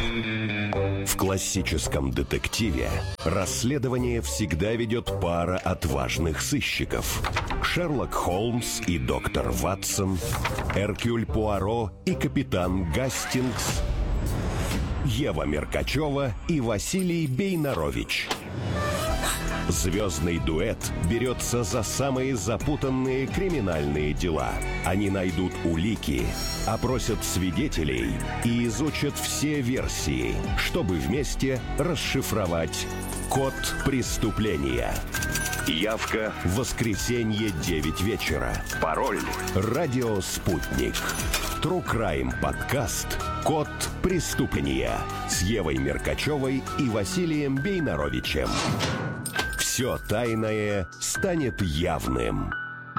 В классическом детективе расследование всегда ведет пара отважных сыщиков. Шерлок Холмс и доктор Ватсон, Эркюль Пуаро и капитан Гастингс, Ева Меркачева и Василий Бейнарович. Звездный дуэт берется за самые запутанные криминальные дела. Они найдут улики, опросят свидетелей и изучат все версии, чтобы вместе расшифровать код преступления. Явка в воскресенье 9 вечера. Пароль «Радио Спутник». True Crime подкаст «Код преступления» с Евой Меркачевой и Василием Бейнаровичем. Все тайное станет явным.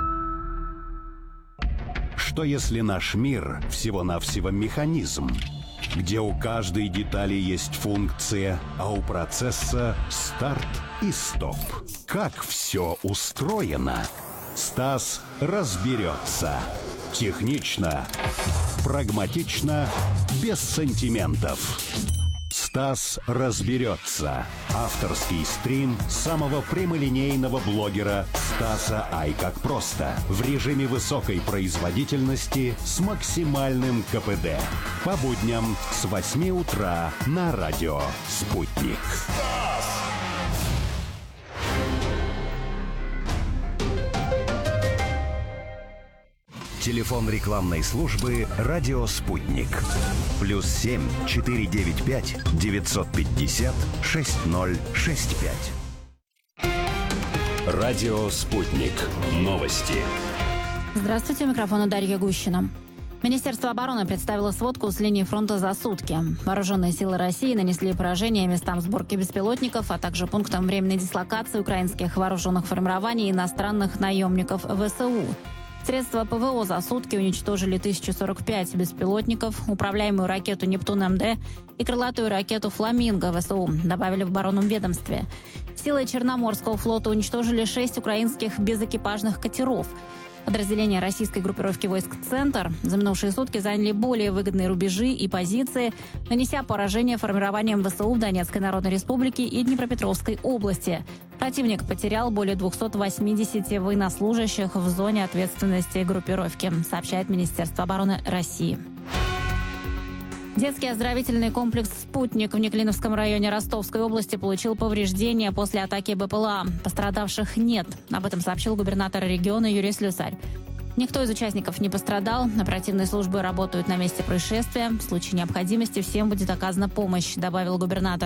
Что если наш мир всего-навсего механизм, где у каждой детали есть функция, а у процесса старт и стоп? Как все устроено? Стас разберется. Технично, прагматично, без сантиментов. Стас разберется. Авторский стрим самого прямолинейного блогера Стаса Ай как просто. В режиме высокой производительности с максимальным КПД. По будням с 8 утра на радио «Спутник». Телефон рекламной службы «Радио Спутник». +7 495 950 6065. Радио Спутник. Новости. Здравствуйте, у микрофона Дарья Гущина. Министерство обороны представило сводку с линии фронта за сутки. Вооруженные силы России нанесли поражение местам сборки беспилотников, а также пунктам временной дислокации украинских вооруженных формирований и иностранных наемников ВСУ. Средства ПВО за сутки уничтожили 1045 беспилотников, управляемую ракету «Нептун-МД» и крылатую ракету «Фламинго» ВСУ, добавили в оборонном ведомстве. Силы Черноморского флота уничтожили 6 украинских безэкипажных катеров. Подразделения российской группировки войск «Центр» за минувшие сутки заняли более выгодные рубежи и позиции, нанеся поражение формированиям ВСУ в Донецкой Народной Республике и Днепропетровской области. Противник потерял более 280 военнослужащих в зоне ответственности группировки, сообщает Министерство обороны России. Детский оздоровительный комплекс «Спутник» в Неклиновском районе Ростовской области получил повреждения после атаки БПЛА. Пострадавших нет. Об этом сообщил губернатор региона Юрий Слюсарь. Никто из участников не пострадал. Оперативные службы работают на месте происшествия. В случае необходимости всем будет оказана помощь, добавил губернатор.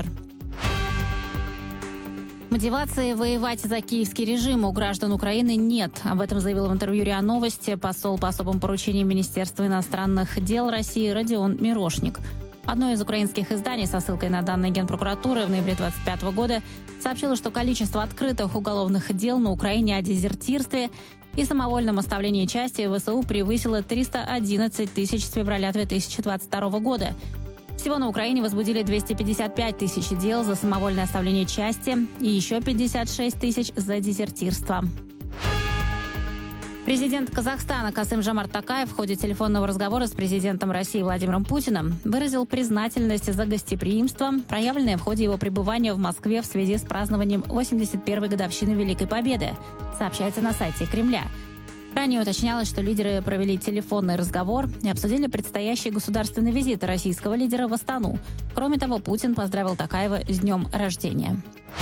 Мотивации воевать за киевский режим у граждан Украины нет. Об этом заявил в интервью РИА Новости посол по особым поручениям Министерства иностранных дел России Родион Мирошник. Одно из украинских изданий со ссылкой на данные Генпрокуратуры в ноябре 2025 года сообщило, что количество открытых уголовных дел на Украине о дезертирстве и самовольном оставлении части ВСУ превысило 311 тысяч с февраля 2022 года. Всего на Украине возбудили 255 тысяч дел за самовольное оставление части и еще 56 тысяч за дезертирство. Президент Казахстана Касым-Жомарт Токаев в ходе телефонного разговора с президентом России Владимиром Путиным выразил признательность за гостеприимство, проявленное в ходе его пребывания в Москве в связи с празднованием 81-й годовщины Великой Победы, сообщается на сайте Кремля. Ранее уточнялось, что лидеры провели телефонный разговор и обсудили предстоящий государственный визит российского лидера в Астану. Кроме того, Путин поздравил Токаева с днем рождения.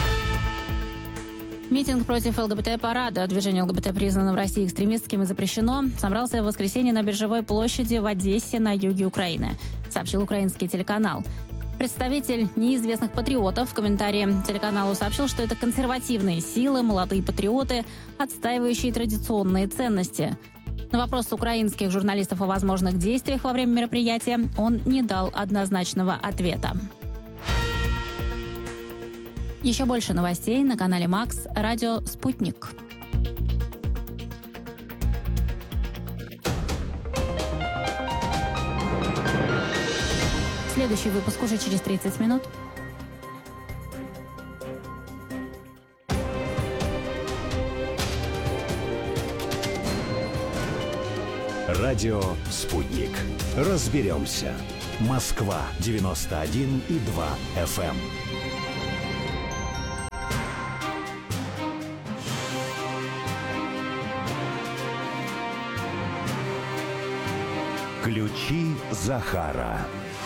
Митинг против ЛГБТ-парада, движение ЛГБТ признано в России экстремистским и запрещено, собрался в воскресенье на Биржевой площади в Одессе на юге Украины, сообщил украинский телеканал. Представитель неизвестных патриотов в комментарии телеканалу сообщил, что это консервативные силы, молодые патриоты, отстаивающие традиционные ценности. На вопрос украинских журналистов о возможных действиях во время мероприятия он не дал однозначного ответа. Еще больше новостей на канале Макс, радио «Спутник». Следующий выпуск уже через 30 минут. Радио «Спутник». Разберемся. Москва 91,2 FM. Ключи Захара.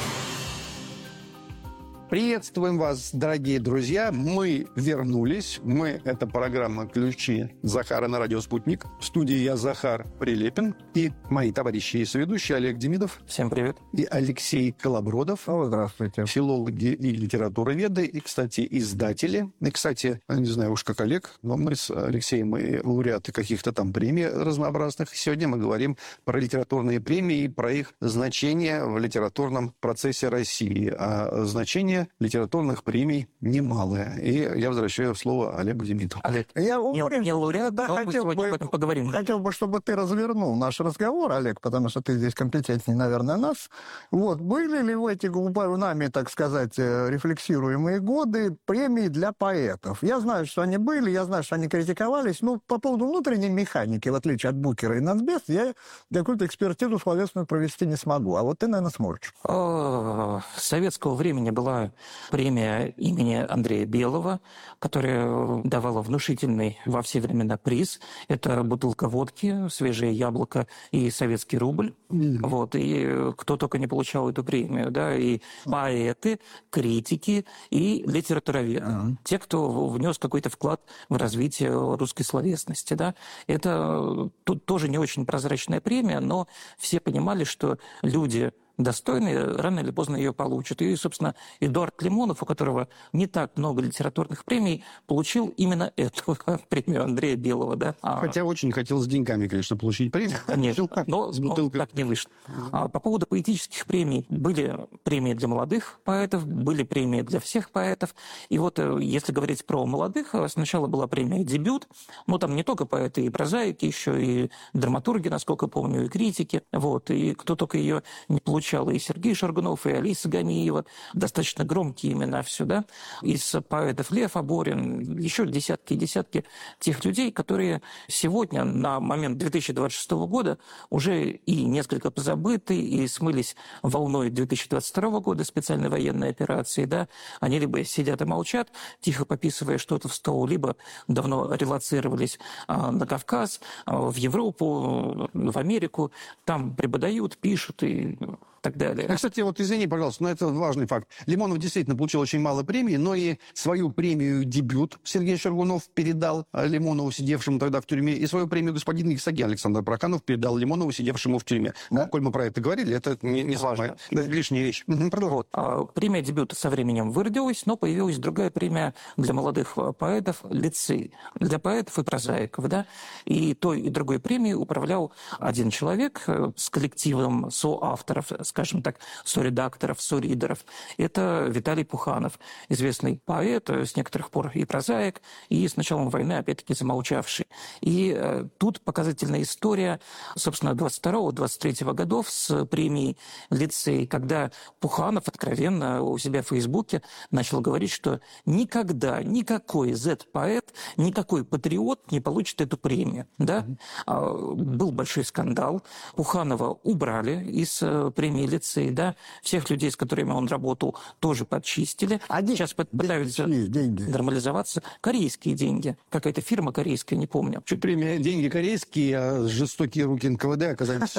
Приветствуем вас, дорогие друзья. Мы вернулись. Это программа «Ключи Захара» на радио «Спутник». В студии я, Захар Прилепин, и мои товарищи и соведущие Олег Демидов. Всем привет. И Алексей Колобродов. Здравствуйте. Филологи и литературоведы, и, кстати, издатели. И, кстати, не знаю уж как Олег, но мы с Алексеем и лауреаты каких-то там премий разнообразных. Сегодня мы говорим про литературные премии и про их значение в литературном процессе России. А значение литературных премий немалое. И я возвращаю слово Олегу Демидову. Олег, Я не лауреат, да, но мы сегодня об этом поговорим. Хотел бы, чтобы ты развернул наш разговор, Олег, потому что ты здесь компетентнее, наверное, нас. Были ли в эти нами, так сказать, рефлексируемые годы премии для поэтов? Я знаю, что они были, я знаю, что они критиковались, но по поводу внутренней механики, в отличие от Букера и Нацбест, я какую-то экспертизу словесную провести не смогу. А вот ты, наверное, сможешь. С советского времени была премия имени Андрея Белого, которая давала внушительный во все времена приз. Это бутылка водки, свежее яблоко и советский рубль. И кто только не получал эту премию. Да? И поэты, критики и литературоведы. Те, кто внес какой-то вклад в развитие русской словесности. Да? Это тут тоже не очень прозрачная премия, но все понимали, что люди достойные, рано или поздно ее получат. И, собственно, Эдуард Лимонов, у которого не так много литературных премий, получил именно эту премию Андрея Белого. Да? Хотя очень хотел с деньгами, конечно, получить премию. Конечно, но так не вышло. По поводу поэтических премий. Были премии для молодых поэтов, были премии для всех поэтов. И вот если говорить про молодых, сначала была премия «Дебют». Но там не только поэты и прозаики, еще и драматурги, насколько помню, и критики. И кто только ее не получил. И Сергей Шаргунов, и Алиса Ганиева. Достаточно громкие имена все, да? Из поэтов Лев Аборин, еще десятки и десятки тех людей, которые сегодня, на момент 2026 года, уже и несколько позабыты, и смылись волной 2022 года специальной военной операции, да? Они либо сидят и молчат, тихо пописывая что-то в стол, либо давно релоцировались на Кавказ, в Европу, в Америку, там преподают, пишут и так далее. Кстати, извини, пожалуйста, но это важный факт. Лимонов действительно получил очень мало премий, но и свою премию «Дебют» Сергей Шаргунов передал Лимонову, сидевшему тогда в тюрьме, и свою премию «Господин Исаги» Александр Проканов передал Лимонову, сидевшему в тюрьме. Коль мы про это говорили, это не самая лишняя вещь. Премия «Дебют» со временем выродилась, но появилась другая премия для молодых поэтов «Лицей», для поэтов и прозаиков. Да? И той и другой премией управлял один человек с коллективом соавторов, скажем так, соредакторов, соридеров. Это Виталий Пуханов, известный поэт, с некоторых пор и прозаик, и с началом войны, опять-таки, замолчавший. И тут показательная история, собственно, 22-23 годов с премией «Лицей», когда Пуханов откровенно у себя в Фейсбуке начал говорить, что никогда никакой Z-поэт, никакой патриот не получит эту премию. Да? Был большой скандал. Пуханова убрали из премии «Лицей», да, всех людей, с которыми он работал, тоже подчистили. Сейчас пытаются нормализоваться. Корейские деньги. Какая-то фирма корейская, не помню. Чуть премия «Деньги корейские», а жестокие руки НКВД оказались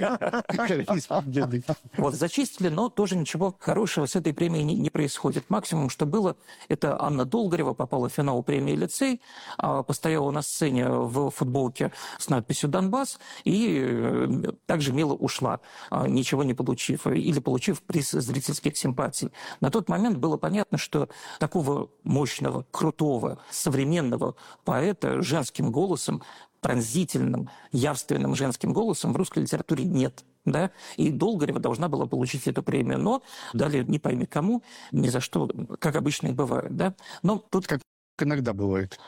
корейские. Зачистили, но тоже ничего хорошего с этой премией не происходит. Максимум, что было, это Анна Долгорева попала в финал премии «Лицей», постояла на сцене в футболке с надписью «Донбасс» и также мило ушла, ничего не получив, или получив приз зрительских симпатий. На тот момент было понятно, что такого мощного, крутого, современного поэта женским голосом, пронзительным, явственным женским голосом в русской литературе нет. Да? И Долгорева должна была получить эту премию, но дали не пойми кому, ни за что, как обычно и бывает. Да? Но тут как Иногда бывает.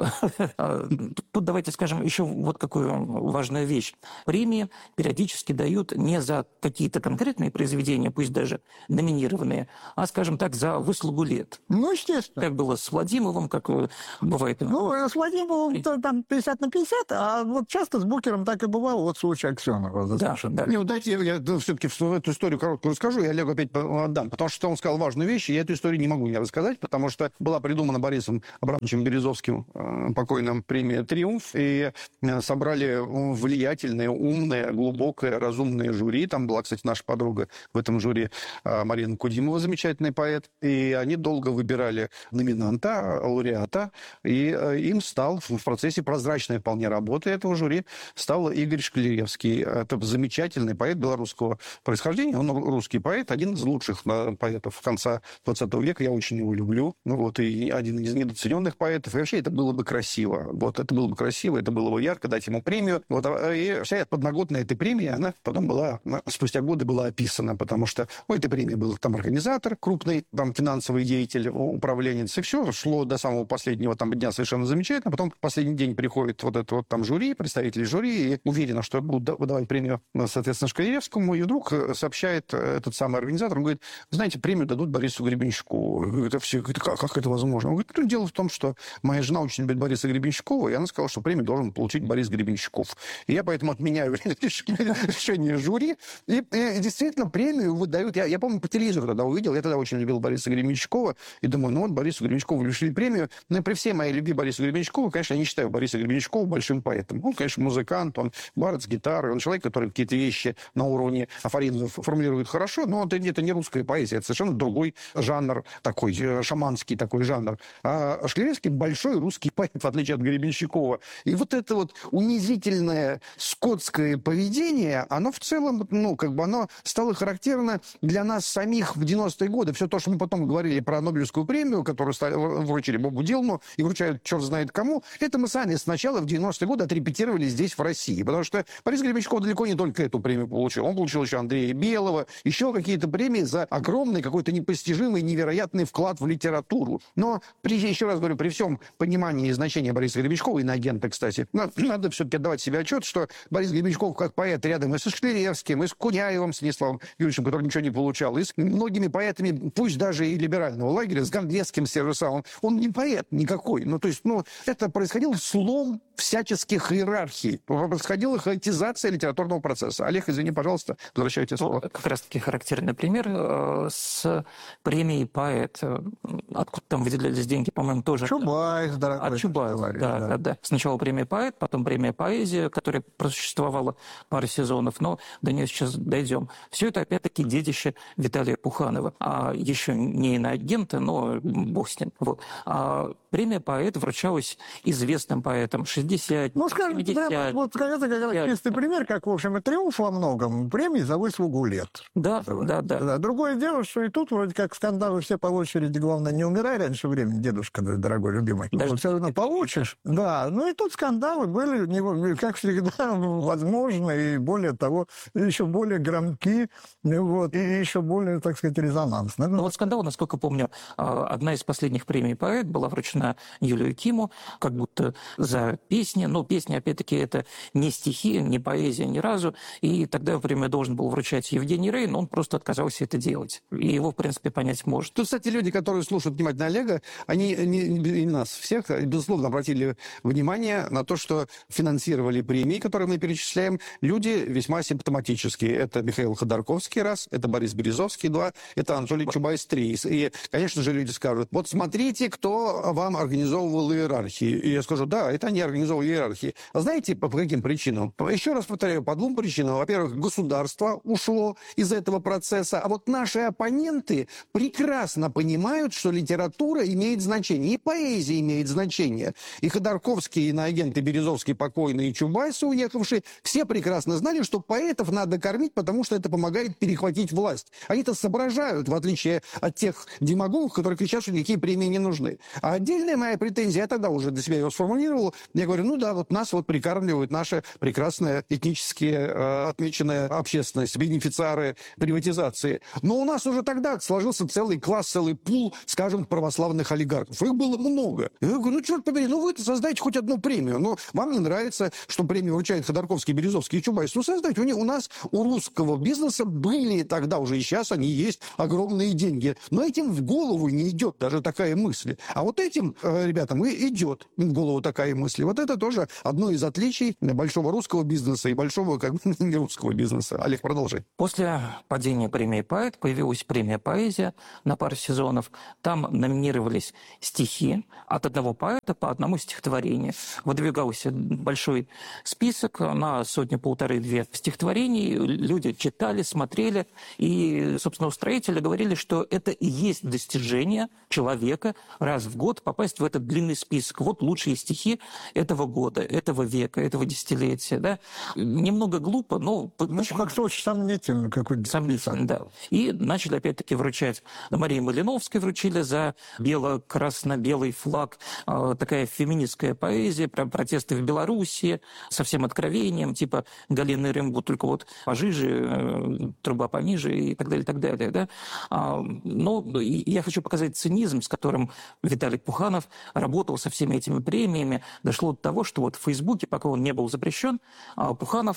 Тут давайте скажем еще вот какую важную вещь. Премии периодически дают не за какие-то конкретные произведения, пусть даже номинированные, а, скажем так, за выслугу лет. Ну, естественно. Как было с Владимировым, как бывает. Ну, с Владимировым там 50/50, а вот часто с Букером так и бывало. Вот случай Аксенова. Да. Не, вот дайте я все-таки эту историю короткую расскажу, и Олегу опять отдам, потому что он сказал важную вещь, и я эту историю не могу не рассказать, потому что была придумана Борисом Абрамовичем Березовским, покойным, премия «Триумф», и собрали влиятельное, умное, глубокое, разумное жюри. Там была, кстати, наша подруга в этом жюри Марина Кудимова, замечательный поэт, и они долго выбирали номинанта, лауреата, и им стал в процессе прозрачной вполне работы этого жюри стал Игорь Шкляревский. Это замечательный поэт белорусского происхождения, он русский поэт, один из лучших поэтов конца 20 века, я очень его люблю, и один из недооцененных поэтов, и вообще это было бы красиво, это было бы красиво, это было бы ярко, дать ему премию, и вся подноготная этой премии, она потом была, спустя годы была описана, потому что у этой премии был там организатор крупный, там финансовый деятель, управленец, и все шло до самого последнего там дня совершенно замечательно, потом в последний день приходит там жюри, представители жюри, и уверенно, что будут выдавать премию, соответственно, Шкляревскому, и вдруг сообщает этот самый организатор, он говорит, знаете, премию дадут Борису Гребенщикову. Это все, как это возможно? Он говорит, дело в том, что моя жена очень любит Бориса Гребенщикова, и она сказала, что премию должен получить Борис Гребенщиков. И я поэтому отменяю решение жюри, и действительно премию выдают. Я помню, по телевизору тогда увидел, я тогда очень любил Бориса Гребенщикова, и думаю, Борису Гребенщикову решили премию, но при всей моей любви Бориса Гребенщикова, конечно, я не считаю Бориса Гребенщикова большим поэтом. Он, конечно, музыкант, он бард с гитарой, он человек, который какие-то вещи на уровне афоризмов формулирует хорошо, но это не русская поэзия, это совершенно другой жанр, такой шаманский такой жанр. А Шкляревский большой русский поэт, в отличие от Гребенщикова. И вот это вот унизительное скотское поведение, оно в целом, оно стало характерно для нас самих в 90-е годы. Все то, что мы потом говорили про Нобелевскую премию, которую вручили Бобу Дилану и вручают черт знает кому, это мы сами сначала в 90-е годы отрепетировали здесь, в России. Потому что Борис Гребенщиков далеко не только эту премию получил. Он получил еще Андрея Белого, еще какие-то премии за огромный, какой-то непостижимый, невероятный вклад в литературу. Но, еще раз говорю, при всем понимании значения Бориса Гребенщикова, иноагента, кстати, надо все-таки отдавать себе отчет, что Борис Гребенщиков как поэт рядом и со Шкляревским, и с Куняевым Станиславом Юрьевичем, который ничего не получал, и с многими поэтами, пусть даже и либерального лагеря, с Гандвецким, с тем же самым, он не поэт никакой. Это происходил слом всяческих иерархий. Происходила хаотизация литературного процесса. Олег, извини, пожалуйста, возвращайте слово. Как раз-таки характерный пример с премией «Поэт». Откуда там выделялись деньги, по-моему, тоже... Чубайс, дорогой. От Чубайса, да. Сначала премия «Поэт», потом премия «Поэзия», которая просуществовала пару сезонов, но до нее сейчас дойдем. Все это, опять-таки, детище Виталия Пуханова. А еще не иноагента, но бог с ним. А премия «Поэт» вручалась известным поэтам 60, скажем, 70. Да, это как раз чистый пример, как, в общем, и «Триумф» во многом. Премии за выслугу лет. Да. Другое дело, что и тут вроде как скандалы все по очереди. Главное, не умирай раньше времени, дедушка, дорогой, любимый. Все равно получишь. Да, и тут скандалы были, как всегда, возможны, и более того, еще более громки, и еще более, так сказать, резонансны. Скандал, насколько помню, одна из последних премий «Поэт» была вручена Юлию Киму, как будто за песни. Но песни, опять-таки, это не стихи, не поэзия ни разу. И тогда премию должен был вручать Евгений Рей, но он просто отказался это делать. И его, в принципе, понять можно. Тут, кстати, люди, которые слушают внимательно Олега, они и нас всех, безусловно, обратили внимание на то, что финансировали премии, которые мы перечисляем, люди весьма симптоматические. Это Михаил Ходорковский, раз, это Борис Березовский, два, это Анатолий Чубайс, три. И, конечно же, люди скажут, смотрите, кто вам организовывал иерархии. И я скажу, да, это они организовывали иерархии. А знаете, по каким причинам? Еще раз повторяю, по двум причинам. Во-первых, государство ушло из этого процесса, а наши оппоненты прекрасно понимают, что литература имеет значение, и поэзия имеет значение. И Ходорковский, и иноагент, и Березовский покойный, и Чубайс, уехавший, все прекрасно знали, что поэтов надо кормить, потому что это помогает перехватить власть. Они-то соображают, в отличие от тех демагогов, которые кричат, что никакие премии не нужны. А отдельная моя претензия, я тогда уже для себя ее сформулировал, я говорю, нас прикармливает наша прекрасная этнически отмеченная общественность, бенефициары приватизации. Но у нас уже тогда сложился целый класс, целый пул, скажем, православных олигархов. Их было много. Я говорю, черт побери, вы создайте хоть одну премию. Вам не нравится, что премию вручают Ходорковский, Березовский и Чубайс. Создайте. У нас, у русского бизнеса были тогда уже, и сейчас они есть, огромные деньги. Но этим в голову не идет даже такая мысль. А вот этим ребятам идет в голову такая мысль. Вот это тоже одно из отличий большого русского бизнеса и большого не русского бизнеса. Олег, продолжи. После падения премии «Поэт» появилась премия «Поэзия» на пару сезонов. Там номинировались стихи от одного поэта по одному стихотворению. Выдвигался большой список на 100-1,5-2 стихотворений. Люди читали, смотрели. И, собственно, устроители говорили, что это и есть достижение человека раз в год попасть в этот длинный список. Вот лучшие стихи этого года, этого века, этого десятилетия. Да? Немного глупо, но... как-то очень сомнительно. Сомнительно, да. И начали опять-таки вручать. Марии Малиновской вручили за бело-красно-белый флаг. Такая феминистская поэзия, про протесты в Белоруссии, со всем откровением, типа Галины Рэмбо, только вот пожиже, труба пониже и так далее, и так далее. Да? Но я хочу показать цинизм, с которым Виталий Пуханов работал со всеми этими премиями. Дошло до того, что вот в Фейсбуке, пока он не был запрещен, Пуханов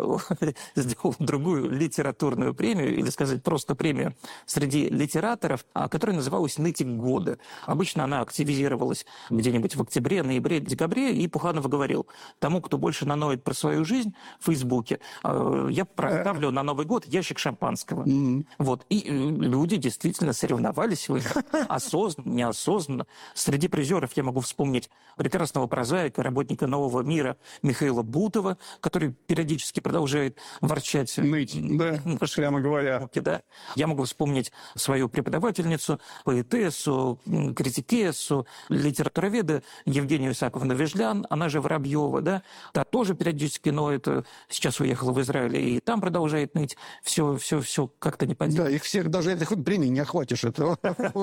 сделал другую литературную премию, или сказать просто премию среди литераторов, которая называлась «Нытик года». Обычно она активизировалась где-нибудь в октябре, ноябре, декабре, и Пуханов говорил: тому, кто больше наноет про свою жизнь в Фейсбуке, я проставлю на Новый год ящик шампанского. Вот. И люди действительно соревновались в этом, осознанно, неосознанно. Среди призеров я могу вспомнить прекрасного прозаика, работника «Нового мира» Михаила Бутова, который периодически продолжает ворчать. Ныть, да, прямо говоря. Да. Я могу вспомнить свою преподавательницу, поэтессу, критикессу, литературоведа Евгению Исааковну Вежлян, она же Воробьева, да, та тоже периодически ноет, сейчас уехала в Израиль, и там продолжает ныть, все как-то не понятно. Да, их всех даже этой хоть премии не охватишь, это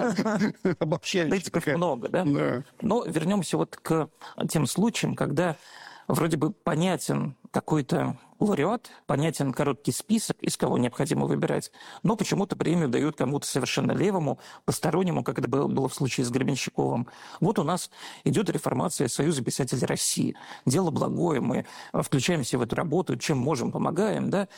обобщаешь. Нытиков много, да? Да. Но вернемся вот к тем случаям, когда вроде бы понятен какой-то лауреат, понятен короткий список, из кого необходимо выбирать, но почему-то премию дают кому-то совершенно левому, постороннему, как это было в случае с Гребенщиковым. Вот у нас идет реформация Союза писателей России. Дело благое, мы включаемся в эту работу, чем можем, помогаем, да,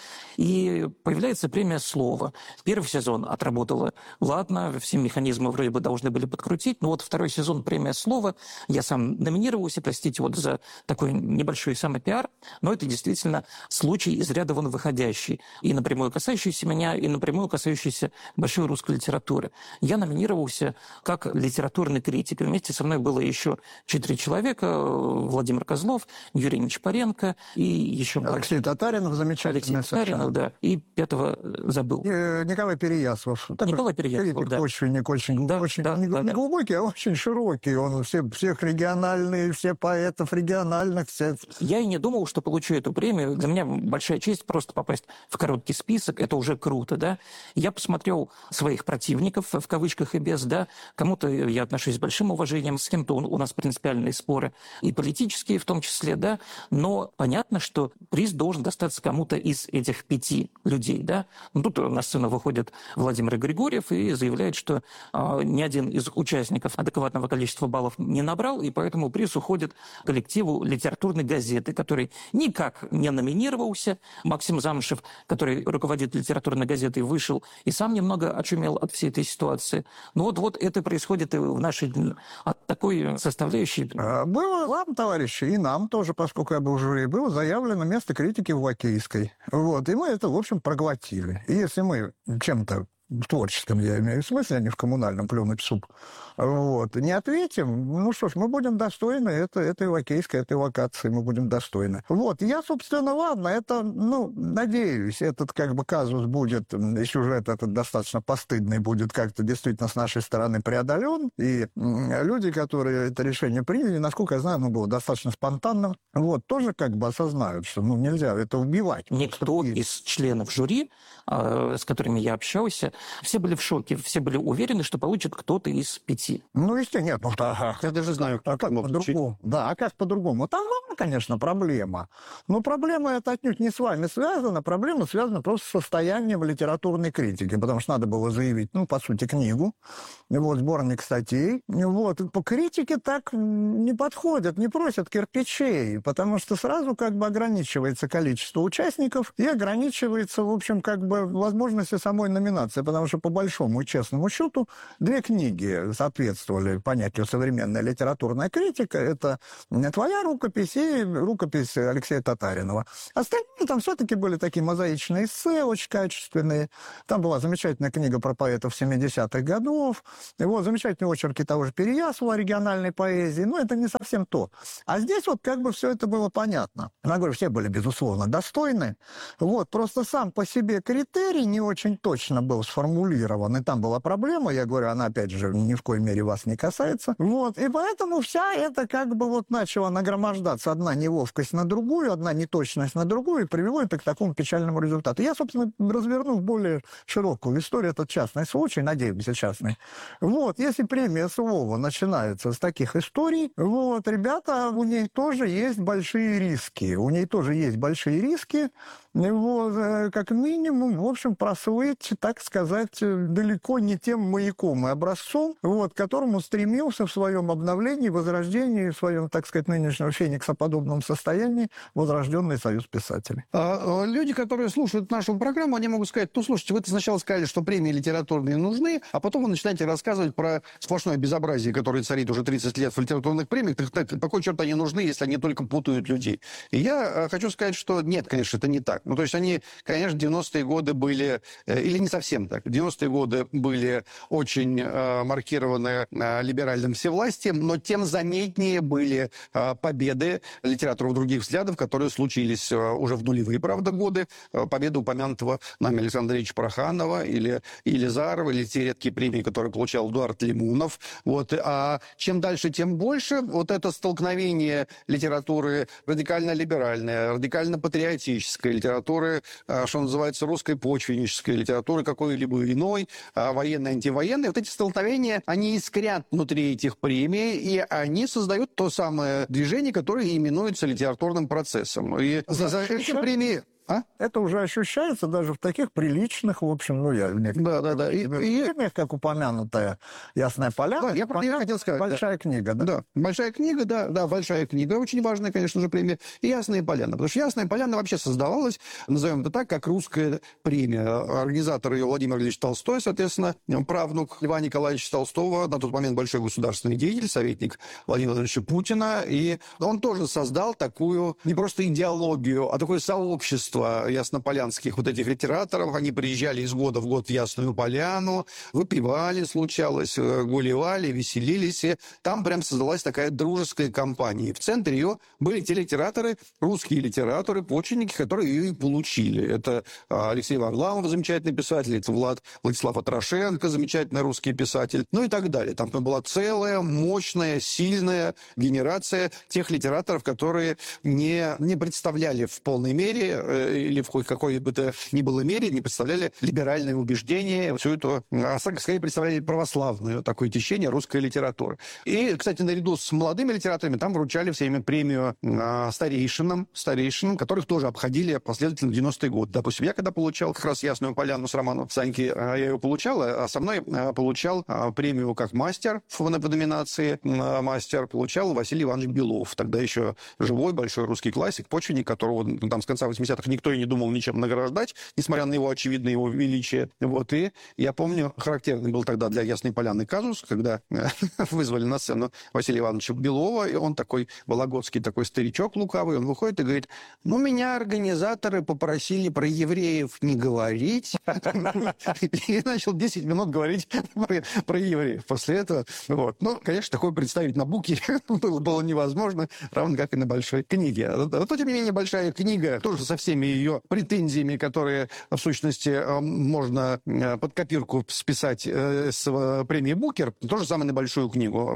и появляется премия «Слово». Первый сезон отработала, ладно, все механизмы вроде бы должны были подкрутить, но вот второй сезон премия «Слово», я сам номинировался, простите, вот за такой небольшой самопиар, но это действительно случай из ряда вон выходящий, и напрямую касающийся меня, и напрямую касающийся большой русской литературы. Я номинировался как литературный критик. Вместе со мной было еще 4 человека: Владимир Козлов, Юрий Нечапаренко и еще... Алексей Татаринов, замечательный. Алексей Татаринов, да. И 5-го забыл. Николай Переяслав. Николай Переяслав, критик, да. Очень Да. глубокий, а очень широкий. Он всех региональных, все поэтов региональных. Я и не думал, что получу эту премию. Для меня большая честь просто попасть в короткий список. Это уже круто, да. Я посмотрел своих противников, в кавычках и без, да. Кому-то я отношусь с большим уважением, с кем-то у нас принципиальные споры, и политические в том числе, да. Но понятно, что приз должен достаться кому-то из этих 5 людей, да. Но тут на сцену выходит Владимир Григорьев и заявляет, что ни один из участников адекватного количества баллов не набрал, и поэтому приз уходит коллективу литературной газеты, который никак не номинировался. Максим Замышев, который руководит литературной газетой, вышел и сам немного очумел от всей этой ситуации. Но вот это происходит и в наши дни. От такой составляющей... Было вам, товарищи, и нам тоже, поскольку я был в жюри, было заявлено место критики в Лакейской. Вот, и мы это, в общем, проглотили. И если мы чем-то в творческом, я имею в смысле, а не в коммунальном, плюнуть в суп, вот, не ответим, ну что ж, мы будем достойны этой лакейской, этой локации, мы будем достойны. Вот, я, собственно, ладно, это, надеюсь, этот как бы казус будет, и сюжет этот достаточно постыдный будет как-то действительно с нашей стороны преодолен, и люди, которые это решение приняли, насколько я знаю, оно было достаточно спонтанным, вот, тоже как бы осознают, что, нельзя это убивать. Никто из членов жюри, с которыми я общался, все были в шоке, все были уверены, что получит кто-то из 5. Ну, естественно, нет. Ну, Я даже знаю, а как по-другому? Да, а как по-другому? Там, конечно, проблема. Но проблема эта отнюдь не с вами связана. Проблема связана просто с состоянием литературной критики, потому что надо было заявить, ну, по сути, книгу, вот, сборник статей. Вот. По критике так не подходят, не просят кирпичей, потому что сразу как бы ограничивается количество участников и ограничивается, в общем, как бы возможности самой номинации, потому что по большому и честному счету 2 книги соответствовали понятию современная литературная критика. Это твоя рукопись и рукопись Алексея Татаринова. Остальные там все-таки были такие мозаичные эссе, очень качественные. Там была замечательная книга про поэтов 70-х годов. И вот замечательные очерки того же Переяслава региональной поэзии. Но это не совсем то. А здесь вот как бы все это было понятно. Я говорю, все были, безусловно, достойны. Вот, просто сам по себе критерий не очень точно был сформулирован. И там была проблема, я говорю, она, опять же, ни в коей мере вас не касается. Вот, и поэтому вся эта как бы вот начала нагромождаться одна неловкость на другую, одна неточность на другую, и привело это к такому печальному результату. Я, собственно, разверну в более широкую историю, этот частный случай, надеемся, частный. Вот, если премия слова начинается с таких историй, вот, ребята, у ней тоже есть большие риски. У ней тоже есть большие риски, вот, как минимум, в общем, прослыть, так сказать, далеко не тем маяком и образцом, вот, к которому стремился в своем обновлении, возрождении, в своем, так сказать, нынешнем фениксоподобном состоянии возрожденный союз писателей. Люди, которые слушают нашу программу, они могут сказать, ну, слушайте, вы сначала сказали, что премии литературные нужны, а потом вы начинаете рассказывать про сплошное безобразие, которое царит уже 30 лет в литературных премиях. Так, по какой черт они нужны, если они только путают людей? И я хочу сказать, что нет, конечно, это не так. Ну, то есть они, конечно, 90-е годы были, или не совсем так, 90-е годы были очень маркированы либеральным всевластием, но тем заметнее были победы литераторов других взглядов, которые случились уже в нулевые, правда, годы. Победа упомянутого нами Александра Ильича Проханова или Елизарова, или те редкие премии, которые получал Эдуард Лимунов. Вот. А чем дальше, тем больше вот это столкновение литературы радикально-либеральной, радикально-патриотической, литературы, что называется, русской почвеннической, литературы какой-либо иной, военной, антивоенной. Вот эти столкновения, они искрят внутри этих премий, и они создают то самое движение, которое именуется литературным процессом. И за эти премии... Это уже ощущается даже в таких приличных, в общем, ну, я... Да. Как упомянутая «Ясная поляна». Да, я хотел сказать. Большая книга, да? Да, большая книга, да, большая книга. Очень важная, конечно же, премия. И «Ясная поляна». Потому что «Ясная поляна» вообще создавалась, назовем это так, как русская премия. Организатор ее Владимир Ильич Толстой, соответственно, правнук Льва Николаевича Толстого, на тот момент большой государственный деятель, советник Владимира Владимировича Путина. И он тоже создал такую, не просто идеологию, а такое сообщество яснополянских вот этих литераторов. Они приезжали из года в год в Ясную Поляну, выпивали, случалось, гулевали, веселились. И там прям создалась такая дружеская компания. И в центре ее были те литераторы, русские литераторы, почвенники, которые ее и получили. Это Алексей Варламов, замечательный писатель, это Владислав Атрошенко, замечательный русский писатель, ну и так далее. Там была целая, мощная, сильная генерация тех литераторов, которые не представляли в полной мере или в какой бы то ни было мере не представляли либеральные убеждения, всю эту, скорее представляли православное такое течение русской литературы. И, кстати, наряду с молодыми литераторами там вручали все время премию старейшинам, которых тоже обходили последовательно в 90-е годы. Допустим, я когда получал как раз «Ясную поляну» с романом Саньки, я ее получал, а со мной получал премию как мастер в номинации мастер, получал Василий Иванович Белов, тогда еще живой большой русский классик, почвенник, которого там с конца 80-х никто и не думал ничем награждать, несмотря на его очевидное его величие. Вот. И я помню, характерный был тогда для «Ясной поляны» казус, когда вызвали на сцену Василия Ивановича Белова, и он такой вологодский такой старичок лукавый, он выходит и говорит, ну, меня организаторы попросили про евреев не говорить. И начал 10 минут говорить про евреев. После этого, вот. Ну, конечно, такое представить на буке было невозможно, равно как и на большой книге. Но, тем не менее, большая книга тоже со всеми всеми ее претензиями, которые, в сущности, можно под копирку списать с премии Букер, тоже самую небольшую книгу.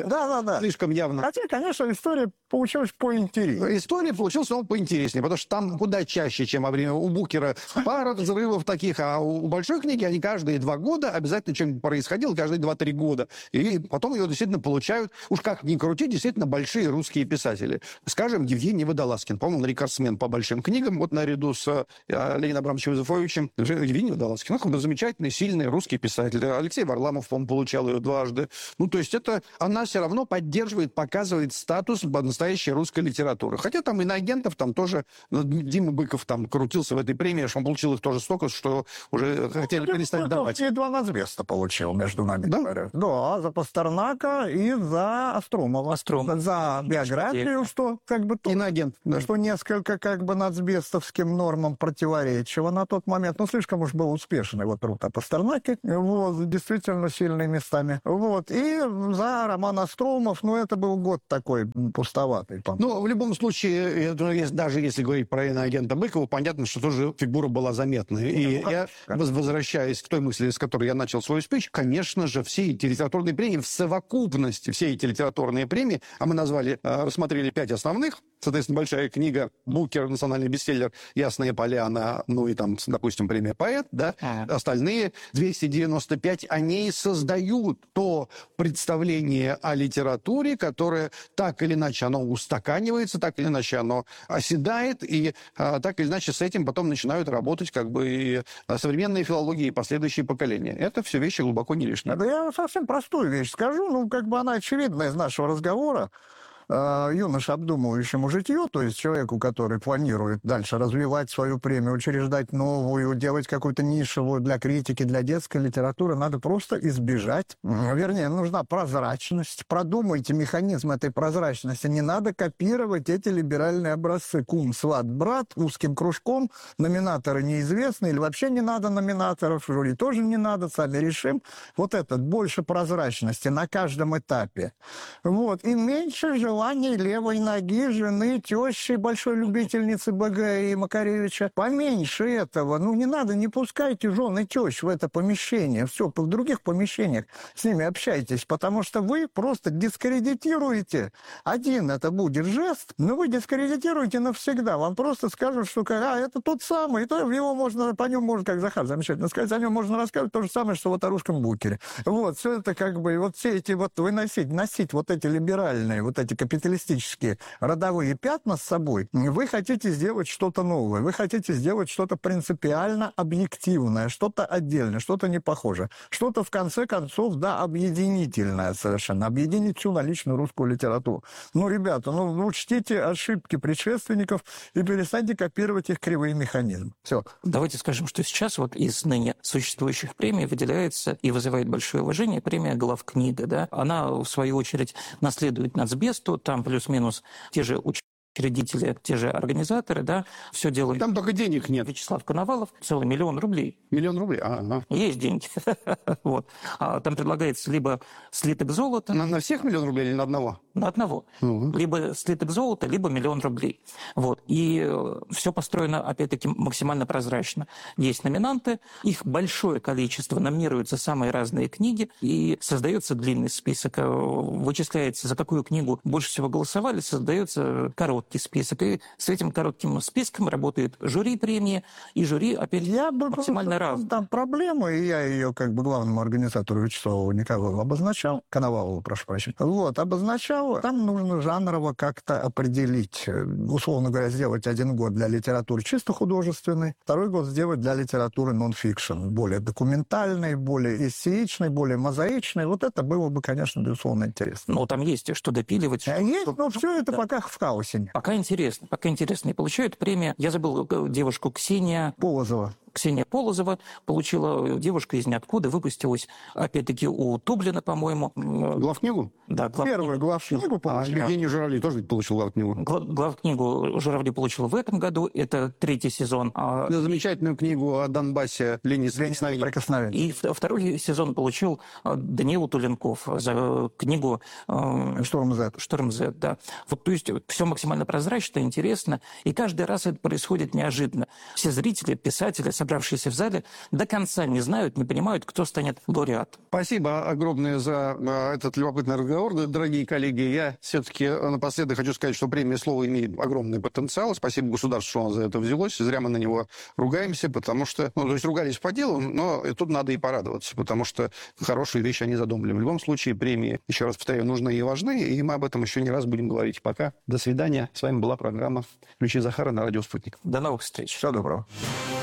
Да. Слишком явно. Хотя, конечно, история получилась поинтереснее. История получилась поинтереснее, потому что там куда чаще, чем во время у Букера, пара взрывов таких, а у большой книги они каждые 2 года обязательно что-нибудь происходило, каждые 2-3 года. И потом ее действительно получают, уж как ни крути, действительно большие русские писатели. Скажем, Евгений Водолазкин, по-моему, он рекордсмен по большим книгам, вот наряду с Леонидом Абрамовичем Юзефовичем. Евгений Водолазкин, он замечательный, сильный русский писатель. Алексей Варламов, по-моему, получал ее 2 раза. Ну, то есть она все равно поддерживает, показывает статус настоящей русской литературы. Хотя там иноагентов там тоже, Дима Быков там крутился в этой премии, что он получил их тоже столько, что уже хотели перестать давать. И 2 нацбеста получил, между нами говоря. Да, за Пастернака и за Остромова. За биографию, что как бы... Иноагент. Да. Что несколько как бы нацбестовским нормам противоречило на тот момент. Ну, слишком уж был успешный вот труд о Пастернаке. Вот, действительно сильными местами. Вот. И за роман Остромов, ну, это был год такой пустоватый. Ну, в любом случае, даже если говорить про иноагента Быкова, понятно, что тоже фигура была заметная. И я, возвращаясь к той мысли, с которой я начал свою спич, конечно же, все эти литературные премии, в совокупности все эти литературные премии, а мы рассмотрели 5 основных, соответственно, большая книга, Букер, национальный бестселлер, «Ясная поляна», ну и там, допустим, премия «Поэт», да, остальные 295, они создают то представление о литературе, которое так или иначе оно устаканивается, так или иначе оно оседает, и так или иначе с этим потом начинают работать как бы и современные филологии, и последующие поколения. Это все вещи глубоко не лишние. Да я совсем простую вещь скажу, ну, как бы она очевидна из нашего разговора. Юноше, обдумывающему житье, то есть человеку, который планирует дальше развивать свою премию, учреждать новую, делать какую-то нишевую для критики, для детской литературы, надо просто избежать. Вернее, нужна прозрачность. Продумайте механизм этой прозрачности. Не надо копировать эти либеральные образцы. Кум, сват, брат, узким кружком, номинаторы неизвестны, или вообще не надо номинаторов, жюри тоже не надо, сами решим. Вот это, больше прозрачности на каждом этапе. Вот. И меньше желания левой ноги жены, тещи, большой любительницы БГ и Макаревича. Поменьше этого. Ну, не надо, не пускайте жен и тещ в это помещение. Все, в других помещениях с ними общайтесь, потому что вы просто дискредитируете. Один это будет жест, но вы дискредитируете навсегда. Вам просто скажут, что это тот самый, и то его можно, по нему можно, как Захар замечательно сказать, о нем можно рассказывать то же самое, что вот о русском Букере. Вот, все это как бы, вот все эти вот выносить, носить вот эти либеральные, вот эти капиталистические родовые пятна с собой, вы хотите сделать что-то новое, вы хотите сделать что-то принципиально объективное, что-то отдельное, что-то не похожее, что-то, в конце концов, да, объединительное совершенно, объединить всю наличную русскую литературу. Ну, ребята, ну, учтите ошибки предшественников и перестаньте копировать их кривые механизмы. Все. Давайте скажем, что сейчас вот из ныне существующих премий выделяется и вызывает большое уважение премия «Главкнига». Да? Она, в свою очередь, наследует нацбесту, там плюс-минус те же учредители, те же организаторы, да, все делают. Там только денег нет. Вячеслав Коновалов, целый 1 000 000 рублей. 1 000 000 рублей? Есть деньги. Вот. Там предлагается либо слиток золота. На всех 1 000 000 рублей или на одного? На одного. Либо слиток золота, либо 1 000 000 рублей. Вот. И все построено, опять-таки, максимально прозрачно. Есть номинанты, их большое количество, номинируются самые разные книги, и создается длинный список. Вычисляется, за какую книгу больше всего голосовали, создается короткий список. И с этим коротким списком работает жюри премии, и жюри, опять, максимально разное. Там проблема, и я ее как бы главному организатору Вячеславу Николаеву обозначал, Коновалову, прошу прощения, вот, обозначал, там нужно жанрово как-то определить, условно говоря, сделать 1 год для литературы чисто художественной, 2 год сделать для литературы нон-фикшн, более документальной, более эссеичной, более мозаичной. Вот это было бы, конечно, безусловно, интересно. Ну, там есть что допиливать. Есть, но все это пока в хаосе. Пока интересно. И получают премию, я забыл девушку, Ксения... Полозова. Ксения Полозова получила, девушка из ниоткуда, выпустилась, опять-таки, у Тублина, по-моему. Главкнигу? Да, Первую главкнигу получила. Евгений Журавли тоже ведь получил главкнигу. Главкнигу Журавли получил в этом году, это 3-й сезон. Замечательную книгу о Донбассе «Ленин Прикосновение. И 2-й сезон получил Даниил Туленков за книгу «Шторм Z». «Шторм Z», да. Вот, то есть все максимально прозрачно, интересно, и каждый раз это происходит неожиданно. Все зрители, писатели, собравшиеся в зале, до конца не знают, не понимают, кто станет лауреатом. Спасибо огромное за этот любопытный разговор, дорогие коллеги. Я все-таки напоследок хочу сказать, что премия «Слово» имеет огромный потенциал. Спасибо государству, что оно за это взялось. Зря мы на него ругаемся, потому что... то есть ругались по делу, но тут надо и порадоваться, потому что хорошие вещи они задумали. В любом случае, премии, еще раз повторяю, нужны и важны, и мы об этом еще не раз будем говорить. Пока. До свидания. С вами была программа «Ключи Захара» на радио «Спутник». До новых встреч. Всего доброго.